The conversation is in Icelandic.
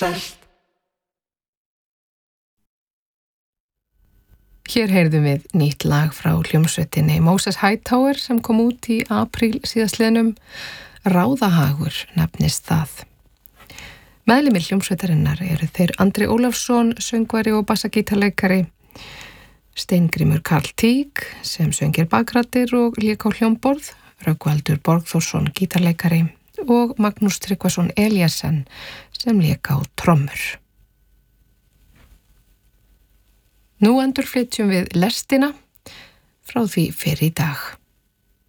selt. Hér heyrðum við nýtt lag frá hljómsveitinni Moses Hightower sem kom út í apríl síðastliðnum. Ráðahagur nefnist það. Meðlimir hljómsveitarinnar eru þeir Andri Ólafsson, söngvari og bassagítarleikari, Steingrímur Karl Tík sem söngir bakraddir og lék á hljómborð, Rögnvaldur Borgþórsson gítarleikari og Magnús Tryggvason Eliasen sem lék á trommur. Nú endurflytjum við lestina frá því fyrr í dag.